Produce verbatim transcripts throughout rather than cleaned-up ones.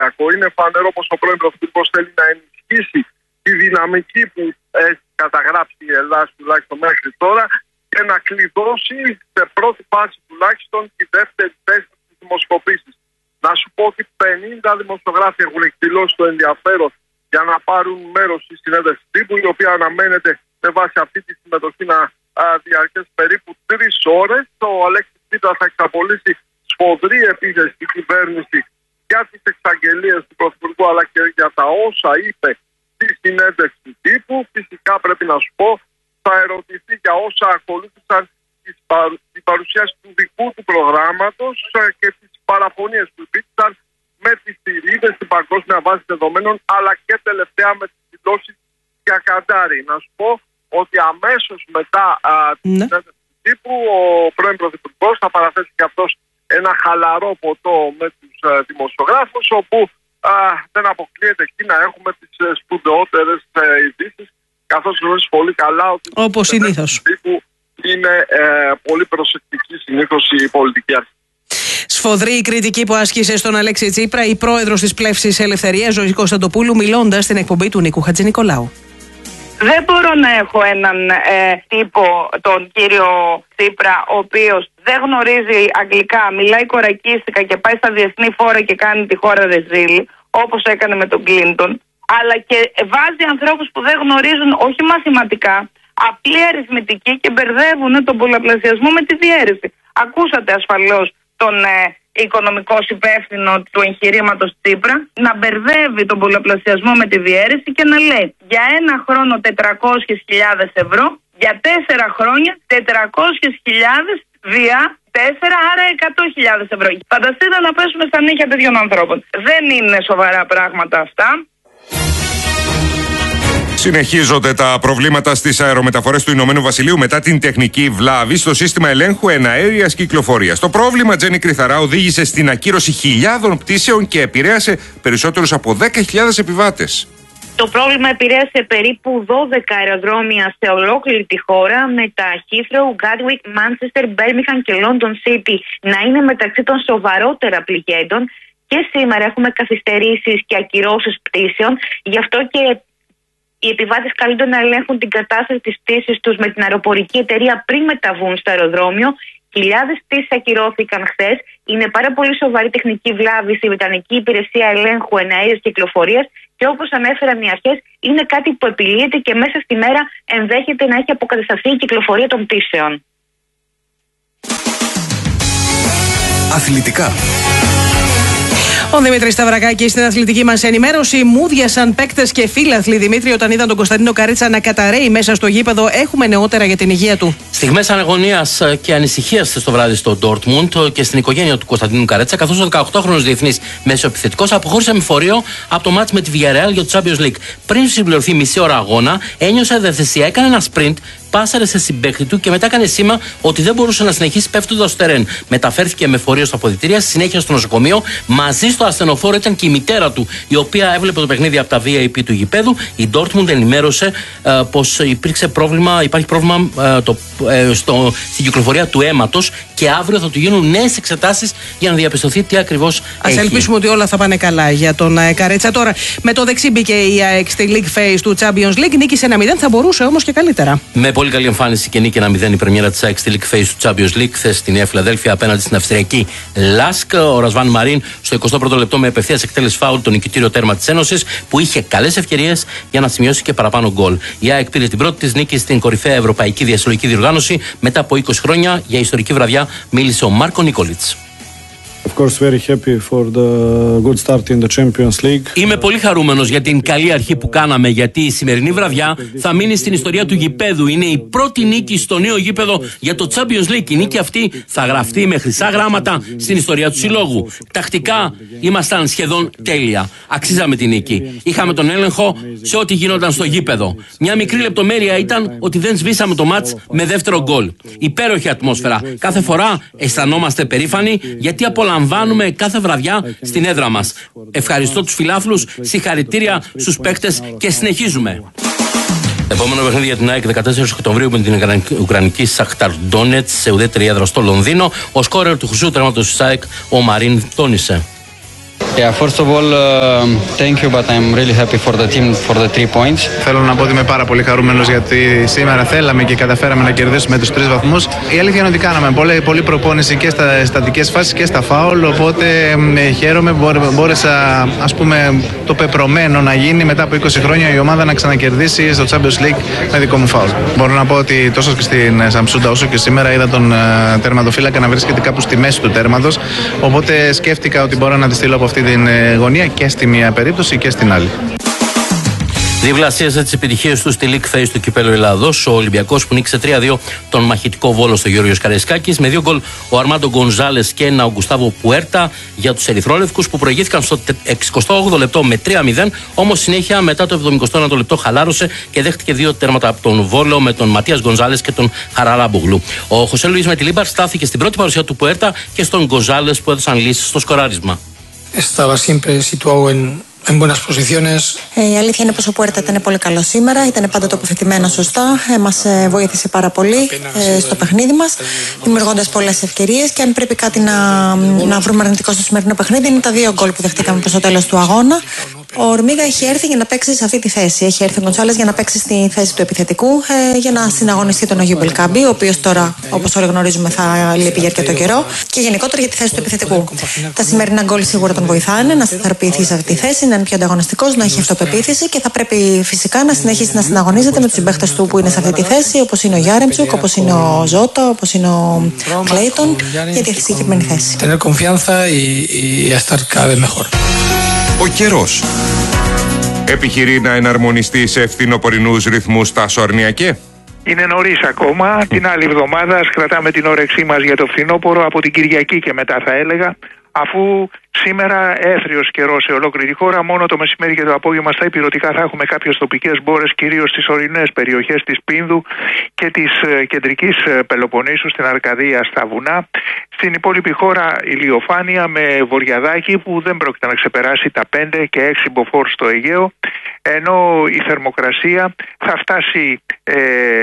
κακό. Είναι φανερό πως ο πρώην Πρωθυπουργός θέλει να ενισχύσει τη δυναμική που έχει καταγράψει η Ελλάδα τουλάχιστον μέχρι τώρα και να κλειδώσει σε πρώτη φάση τουλάχιστον τη δεύτερη θέση της δημοσκοπήσεις. Να σου πω ότι πενήντα δημοσιογράφοι έχουν εκδηλώσει το ενδιαφέρον για να πάρουν μέρος στη συνέντευξη τύπου, η οποία αναμένεται με βάση αυτή τη συμμετοχή να διαρκέσει περίπου τρεις ώρες. Ο Αλέξης Τσίπρας θα εξαπολύσει σφοδρή επίθεση στην κυβέρνηση για τις εξαγγελίες του Πρωθυπουργού αλλά και για τα όσα είπε στη συνέντευξη τύπου. Φυσικά πρέπει να σου πω, θα ερωτηθεί για όσα ακολούθησαν την παρουσίαση του δικού του προγράμματος και τις παραφωνίες που υπήρξαν με τις θηρίδες στην παγκόσμια βάση δεδομένων, αλλά και τελευταία με τις δηλώσεις για Καντάρι. Να σου πω ότι αμέσως μετά α, την ναι. συνέντευξη τύπου ο πρώην Πρωθυπουργός θα παραθέσει και αυτός ένα χαλαρό ποτό με τους α, δημοσιογράφους, όπου α, δεν αποκλείεται εκεί να έχουμε τις α, σπουδαιότερες α, ειδήσεις, καθώς γνωρίζεις πολύ καλά ότι όπως συνήθως είναι ε, πολύ προσεκτική συνήθως η πολιτική αρχή. Σφοδρή η κριτική που άσκησε στον Αλέξη Τσίπρα η πρόεδρος της Πλεύσης Ελευθερίας, Ζωή Κωνσταντοπούλου, μιλώντας στην εκπομπή του Νίκου Χατζηνικολάου. Δεν μπορώ να έχω έναν ε, τύπο, τον κύριο Τσίπρα, ο οποίος δεν γνωρίζει αγγλικά, μιλάει κορακίστικα και πάει στα διεθνή φόρα και κάνει τη χώρα ρεζίλη, όπως έκανε με τον Κλίντον, αλλά και βάζει ανθρώπους που δεν γνωρίζουν όχι μαθηματικά, απλή αριθμητική και μπερδεύουν τον πολλαπλασιασμό με τη διαίρεση. Ακούσατε ασφαλώς τον ε, οικονομικό υπεύθυνο του εγχειρήματος Τσίπρα να μπερδεύει τον πολλαπλασιασμό με τη διαίρεση και να λέει για ένα χρόνο τετρακόσιες χιλιάδες ευρώ, για τέσσερα χρόνια τετρακόσιες χιλιάδες δια τέσσερα, άρα εκατό χιλιάδες ευρώ. Φανταστείτε να πέσουμε στα νύχια τέτοιων ανθρώπων. Δεν είναι σοβαρά πράγματα αυτά. Συνεχίζονται τα προβλήματα στις αερομεταφορές του Ηνωμένου Βασιλείου μετά την τεχνική βλάβη στο σύστημα ελέγχου εναέριας κυκλοφορίας. Το πρόβλημα, Τζέννη Κρυθαρά, οδήγησε στην ακύρωση χιλιάδων πτήσεων και επηρέασε περισσότερους από δέκα χιλιάδες επιβάτες. Το πρόβλημα επηρέασε περίπου δώδεκα αεροδρόμια σε ολόκληρη τη χώρα, με τα Heathrow, Gatwick, Manchester, Birmingham και London City να είναι μεταξύ των σοβαρότερα πληγέντων. Και σήμερα έχουμε καθυστερήσεις και ακυρώσεις πτήσεων, γι' αυτό και οι επιβάτες καλούνται να ελέγχουν την κατάσταση της πτήσης τους με την αεροπορική εταιρεία πριν μεταβούν στο αεροδρόμιο. Χιλιάδες πτήσεις ακυρώθηκαν χθες. Είναι πάρα πολύ σοβαρή τεχνική βλάβη στη Βρετανική Υπηρεσία Ελέγχου Εναέριας Κυκλοφορίας και όπως ανέφεραν οι αρχές, είναι κάτι που επιλύεται και μέσα στη μέρα ενδέχεται να έχει αποκατασταθεί η κυκλοφορία των πτήσεων. Αθλητικά. Ο Δημήτρης Σταυρακάκης στην αθλητική μας ενημέρωση. Μούδιασαν παίκτες και φίλαθλοι, Δημήτρη, όταν είδαν τον Κωνσταντίνο Καρίτσα να καταραίει μέσα στο γήπεδο. Έχουμε νεότερα για την υγεία του. Στιγμές αναγωνίας και ανησυχίας το βράδυ στο Ντόρτμουντ και στην οικογένεια του Κωνσταντίνου Καρέτσα, καθώς ο δεκαοκτάχρονος διεθνής μεσοεπιθετικός αποχώρησε με φορείο από το μάτς με τη Villarreal για το Champions League. Πριν συμπληρωθεί μισή ώρα αγώνα, ένιωσε αδευθεσία, έκανε ένα sprint, πάσαρε σε συμπαίχτη του και μετά έκανε σήμα ότι δεν μπορούσε να συνεχίσει πέφτοντας στο τερέν. Μεταφέρθηκε με φορείο στα αποδυτήρια, στη συνέχεια στο νοσοκομείο. Μαζί στο ασθενοφόρο ήταν και η μητέρα του, η οποία έβλεπε το παιχνίδι από τα βι άι πι του γηπέδου. Η Dortmund ενημέρωσε ε, πως υπήρξε πρόβλημα, υπάρχει πρόβλημα ε, το, ε, στο, στην κυκλοφορία του αίματος και αύριο θα του γίνουν νέες εξετάσεις για να διαπιστωθεί τι ακριβώς έχει. Ας ελπίσουμε ότι όλα θα πάνε καλά για τον ε, Καρέτσα. Τώρα, με το δεξί μπήκε η ΑΕΚ στη League Phase του Champions League. Νίκησε ένα μηδέν, θα μπορούσε όμως και καλύτερα. Με πολύ καλή εμφάνιση και νίκη ένα μηδέν η πρεμιέρα της ΑΕΚ στη League Phase του Champions League χθες στη Νέα Φιλαδέλφια απέναντι στην Αυστριακή Λάσκ. Ο Ρασβάν Μαρίν στο εικοστό πρώτο λεπτό με απευθείας εκτέλεση φάουλ το νικητήριο τέρμα της Ένωσης, που είχε καλές ευκαιρίες για να σημειώσει και παραπάνω γκολ. Η ΑΕΚ πήρε την πρώτη της νίκη στην κορυφαία ευρωπαϊκή διασυλλογική διοργάνωση μετά από είκοσι χρόνια. Για ιστορική βραδιά μίλησε ο Μάρκο Νίκολιτς. Of course, very happy for the good start in the Champions League. Είμαι πολύ χαρούμενος για την καλή αρχή που κάναμε, γιατί η σημερινή βραδιά θα μείνει στην ιστορία του γηπέδου. Είναι η πρώτη νίκη στο νέο γήπεδο για το Champions League. Η νίκη αυτή θα γραφτεί με χρυσά γράμματα στην ιστορία του συλλόγου. Τακτικά ήμασταν σχεδόν τέλεια. Αξίζαμε τη νίκη. Είχαμε τον έλεγχο σε ό,τι γινόταν στο γήπεδο. Μια μικρή λεπτομέρεια ήταν ότι δεν σβήσαμε το μάτς με δεύτερο γκολ. Υπέροχη ατμόσφαιρα. Κάθε φορά αισθανόμαστε περήφανοι, γιατί απολαμβάνουμε κάθε βραδιά στην έδρα μας. Ευχαριστώ τους φιλάθλους, συγχαρητήρια στους παίκτες και συνεχίζουμε. Επόμενο παιχνίδι για την ΑΕΚ δεκατέσσερις Οκτωβρίου με την Ουκρανική Σαχτάρ Ντόνετς σε ουδέτερη έδρα στο Λονδίνο. Ο σκόρερ του χρυσού τερματος της ΑΕΚ, ο Μαρίν, τόνισε. Yeah, first of all, uh, thank you, but I'm really happy for the team for the three points. Θέλω να πω ότι είμαι πάρα πολύ χαρούμενος γιατί σήμερα θέλαμε και καταφέραμε να κερδίσουμε τους τρεις βαθμούς. Η αλήθεια είναι ότι κάναμε πολλή, πολλή προπόνηση και στα στατικές φάσεις και στα φάουλ, οπότε ε, χαίρομαι που μπόρεσα, ας πούμε, το πεπρωμένο να γίνει μετά από είκοσι χρόνια η ομάδα να ξανακερδίσει στο Champions League με δικό μου φάουλ. Μπορώ να πω ότι τόσο και στην Σαμσούντα όσο και σήμερα είδα τον uh, τερματοφύλακα να βρίσκεται κάπου στη μέση του τέρματος, οπότε σκέφτηκα ότι μπορώ να τη στείλω από αυτή την γωνία και στη μία περίπτωση και στην άλλη. Διπλασίασε τις επιτυχίες του στη League Phase του Κυπέλλου Ελλάδος. Ο Ολυμπιακός που νίκησε τρία δύο τον μαχητικό Βόλο στο Γιώργος Καραϊσκάκης. Με δύο γκολ ο Αρμάντο Γκονζάλες και ένα ο Γκουστάβο Πουέρτα για τους ερυθρόλευκους που προηγήθηκαν στο εξηκοστό όγδοο λεπτό με τρία μηδέν. Όμως συνέχεια μετά το εβδομηκοστό ένατο λεπτό χαλάρωσε και δέχτηκε δύο τέρματα από τον Βόλο με τον Ματίας Γκονζάλες και τον Χαραλάμπογλου. Ο Χωσέ Λουίς Μετιλίμπαρ στάθηκε στην πρώτη παρουσία του Πουέρτα και στον Γκονζάλες που έδωσαν λύσεις στο σκοράρισμα. Estaba siempre situado en, en buenas posiciones. Ε, η αλήθεια είναι πως ο Πουέρτα ήταν πολύ καλό σήμερα, ήταν πάντα τοποθετημένο σωστά, ε, μας ε, βοήθησε πάρα πολύ ε, στο παιχνίδι μας, δημιουργώντας πολλές ευκαιρίες και αν πρέπει κάτι να, να βρούμε αρνητικό στο σημερινό παιχνίδι είναι τα δύο γκολ που δεχτήκαμε προς το τέλος του αγώνα. Ο Ορμίγα έχει έρθει για να παίξει σε αυτή τη θέση. Έχει έρθει ο Γκονσάλες για να παίξει στη θέση του επιθετικού, ε, για να συναγωνιστεί τον Αγίου Μπελκάμπη, ο οποίος τώρα, όπως όλοι γνωρίζουμε, θα λείπει για αρκετό καιρό, και γενικότερα για τη θέση του επιθετικού. Τα σημερινά γκολ σίγουρα τον βοηθάνε να σταθεροποιηθεί σε αυτή τη θέση, να είναι πιο ανταγωνιστικός, να έχει αυτοπεποίθηση και θα πρέπει φυσικά να συνεχίσει να συναγωνίζεται με τους συμπαίχτες του που είναι σε αυτή τη θέση, όπως είναι ο Γιάρεμτσουκ, όπως είναι ο Ζώτα, όπως είναι ο Κλέιτον, για τη συγκεκριμένη θέση. Tener confianza y, y estar cada vez mejor. Ο καιρός επιχειρεί να εναρμονιστεί σε ευθυνοπορεινούς ρυθμούς στα Σορνιακέ. Είναι νωρίς ακόμα. Την άλλη εβδομάδα κρατάμε την όρεξή μας για το φθινόπωρο από την Κυριακή και μετά, θα έλεγα, αφού σήμερα έθριος καιρός σε ολόκληρη τη χώρα. Μόνο το μεσημέρι και το απόγευμα στα ηπειρωτικά θα έχουμε κάποιες τοπικές μπόρες, κυρίως στις ορεινές περιοχές της Πίνδου και της ε, κεντρικής ε, Πελοποννήσου, στην Αρκαδία, στα βουνά. Στην υπόλοιπη χώρα ηλιοφάνεια με βορειαδάκι που δεν πρόκειται να ξεπεράσει τα πέντε και έξι μποφόρ στο Αιγαίο, ενώ η θερμοκρασία θα φτάσει ε,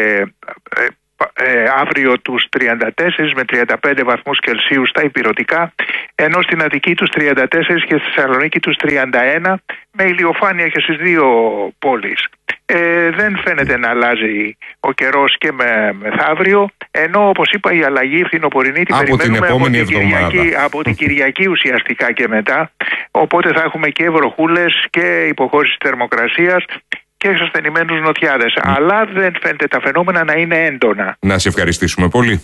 ε, Ε, αύριο τους τριάντα τέσσερα με τριάντα πέντε βαθμούς Κελσίου στα ηπειρωτικά, ενώ στην Αττική τους τριάντα τέσσερα και στη Θεσσαλονίκη τους τριάντα ένα, με ηλιοφάνεια και στις δύο πόλεις. Ε, δεν φαίνεται να αλλάζει ο καιρός και με, μεθαύριο, ενώ όπως είπα η αλλαγή φθινοπορεινή την περιμένουμε την από, την Κυριακή, από την Κυριακή ουσιαστικά και μετά, οπότε θα έχουμε και βροχούλες και υποχώρηση θερμοκρασίας και εξασθενημένους νοτιάδες. Mm. Αλλά δεν φαίνεται τα φαινόμενα να είναι έντονα. Να σε ευχαριστήσουμε πολύ.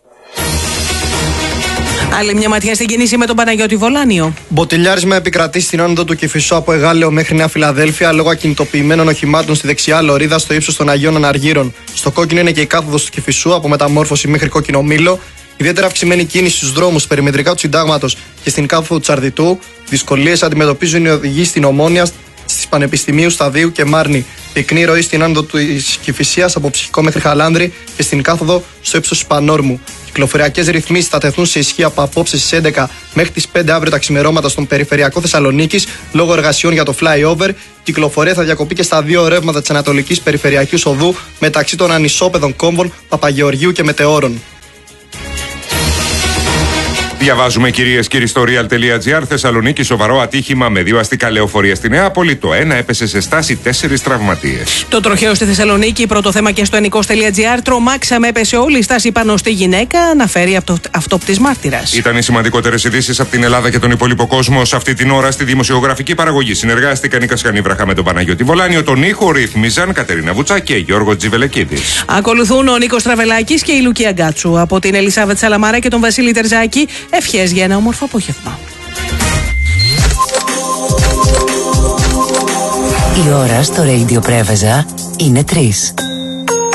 Άλλη μια ματιά στην κίνηση με τον Παναγιώτη Βολάνιο. Μποτιλιάρισμα επικρατεί στην άνοδο του Κηφισού από Εγάλεο μέχρι Νέα Φιλαδέλφια λόγω ακινητοποιημένων οχημάτων στη δεξιά λωρίδα στο ύψος των Αγίων Αναργύρων. Στο κόκκινο είναι και η κάθοδος του Κηφισού από Μεταμόρφωση μέχρι Κόκκινο Μήλο. Ιδιαίτερα αυξημένη κίνηση στους δρόμους περιμετρικά του Συντάγματος και στην κάθοδο του Τσαρδιτού. Δυσκολίες αντιμετωπίζουν οι οδηγοί στην Ομόνια, στις Πανεπιστημίου Σταδίου και Μάρνη. Πυκνή ροή στην άνοδο της Κηφισίας από Ψυχικό μέχρι Χαλάνδρη και στην κάθοδο στο ύψος της Πανόρμου. Κυκλοφοριακές ρυθμίσεις θα τεθούν σε ισχύ από απόψε στις έντεκα μέχρι τις πέντε αύριο τα ξημερώματα στον περιφερειακό Θεσσαλονίκης λόγω εργασιών για το flyover. Η κυκλοφορία θα διακοπεί και στα δύο ρεύματα της Ανατολικής Περιφερειακής Οδού μεταξύ των ανισόπεδων κόμβων Παπαγεωργίου και Μετεώρων. Διαβάζουμε, κυρίες και κύριοι, στο real.gr. Θεσσαλονίκη, σοβαρό ατύχημα με δύο αστικά λεωφορεία στη Νεάπολη. Το ένα έπεσε σε στάση, τέσσερις τραυματίες. Το τροχαίο στη Θεσσαλονίκη, πρώτο θέμα και στο ενικός.gr. Τρομάξαμε, έπεσε όλη η στάση πάνω στη γυναίκα, αναφέρει αυτο, αυτόπτης μάρτυρας. Ήταν οι σημαντικότερες ειδήσεις από την Ελλάδα και τον υπόλοιπο κόσμο. Σε αυτή την ώρα στη δημοσιογραφική παραγωγή συνεργάστηκαν η Κασιανή Βραχά με τον Παναγιώτη Βολάνιο. Τον ήχο ρύθμιζαν Κατερίνα Βουτσά και Γιώργο Τζιβελεκίδης. Ακολουθούν ο Νίκος Τραβελάκης και η Λουκία Γκάτσου. Από την Ελισάβετ Σαλαμάρα και τον Βασίλη Τερζάκη. Ευχές για ένα όμορφο απόγευμα. Η ώρα στο Radio Πρέβεζα είναι τρεις.